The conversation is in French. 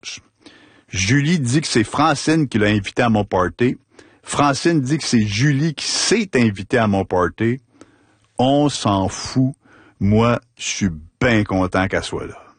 Julie dit que c'est Francine qui l'a invité à mon party. Francine dit que c'est Julie qui s'est invitée à mon party. On s'en fout. Moi, je suis bien content qu'elle soit là.